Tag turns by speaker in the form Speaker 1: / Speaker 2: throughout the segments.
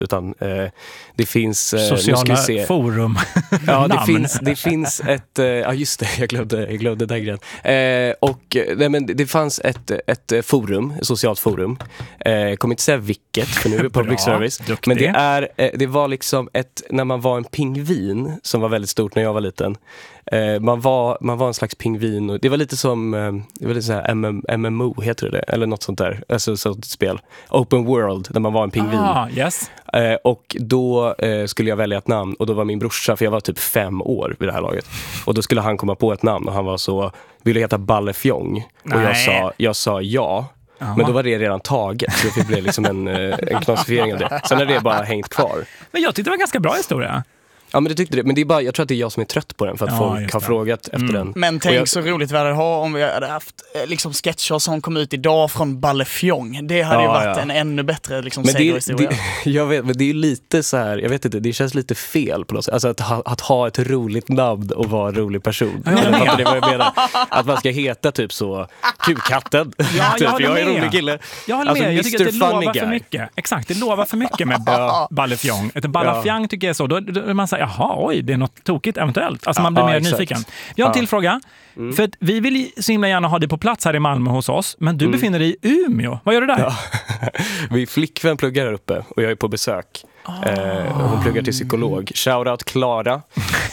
Speaker 1: utan det finns
Speaker 2: sociala forum.
Speaker 1: Ja, det finns ett just det, jag glömde den grejen. Det fanns ett forum, ett socialt forum. Kommer inte säga vilket, för nu är det public service.
Speaker 2: Duktig.
Speaker 1: Men det var liksom när man var en pingvin som var väldigt stort när jag var liten. Man var en slags pingvin och det var lite som det var lite så här MMO heter det eller något sånt där, alltså sånt spel, open world där man var en pingvin.
Speaker 2: Yes.
Speaker 1: Och då skulle jag välja ett namn och då var min brorsa, för jag var typ 5 år vid det här laget, och då skulle han komma på ett namn och han var så, ville heta Ballefjong och jag sa ja. Aha. Men då var det redan taget, så det blev liksom en knasifiering av det. Sen har det bara hängt kvar.
Speaker 2: Men jag tyckte det var en ganska bra historia.
Speaker 1: Ja, men det tyckte det. Men det är bara, jag tror att det är jag som är trött på den, för att folk har frågat efter den.
Speaker 3: Men tänk så roligt vi hade om vi hade haft liksom sketcher som kom ut idag från Ballefjong. Det hade ju varit en ännu bättre liksom segerhistoria.
Speaker 1: Jag vet, men det är ju lite så här, jag vet inte, det känns lite fel på något sätt. Alltså att ha ett roligt namn och vara en rolig person. Det var jag menar. Att man ska heta typ så Kukatten.
Speaker 2: Ja,
Speaker 1: typ, jag är en rolig kille.
Speaker 2: Jag håller med, jag tycker att det lovar för mycket. Exakt, det lovar för mycket med Ballefjong. Ett Ballafjang tycker jag så. Då man säger, jaha, oj, det är något tokigt eventuellt. Alltså man blir mer nyfiken. Jag har en till fråga. För att vi vill så himla gärna ha dig på plats här i Malmö hos oss, men du befinner dig i Umeå. Vad gör du där?
Speaker 1: Ja. Min flickvän pluggar här uppe och jag är på besök. Hon pluggar till psykolog. Shoutout Klara.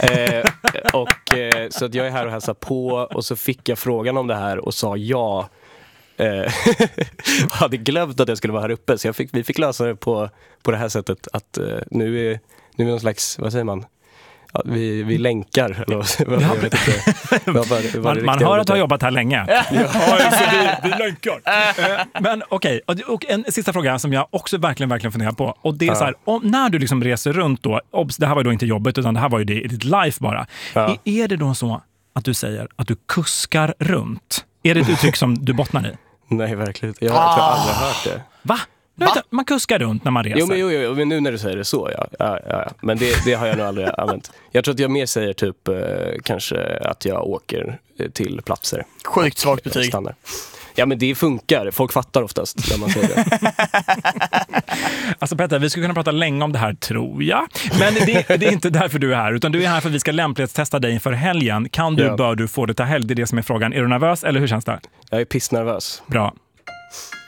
Speaker 1: Så att jag är här och hälsar på, och så fick jag frågan om det här och sa ja. Jag hade glömt att jag skulle vara här uppe, så vi fick lösa det på det här sättet att nu är någon slags, vad säger man? Ja, vi länkar eller jag vet inte.
Speaker 2: Man hör att du har jobbat här länge. Vi länkar. Men okej, och en sista fråga som jag också verkligen funderar på, och det är så här, när du liksom reser runt då, det här var då inte jobbet utan det här var ju ditt life bara. Är det då så att du säger att du kuskar runt? Är det ett uttryck som du bottnar i?
Speaker 1: Nej, verkligen inte. Jag tror jag aldrig hört det.
Speaker 2: Va? Man kuskar runt när man reser.
Speaker 1: Jo, men nu när du säger det så, ja. Men det har jag nog aldrig använt. Jag tror att jag mer säger typ kanske att jag åker till platser.
Speaker 3: Sjukt svagt betyg.
Speaker 1: Stannar. Ja, men det funkar. Folk fattar oftast när man säger det.
Speaker 2: Alltså Petter, vi skulle kunna prata länge om det här, tror jag. Men det är inte därför du är här, utan du är här för att vi ska lämplighetstesta dig inför helgen. Bör du få det till helg? Det är det som är frågan. Är du nervös eller hur känns det?
Speaker 1: Jag är pissnervös.
Speaker 2: Bra.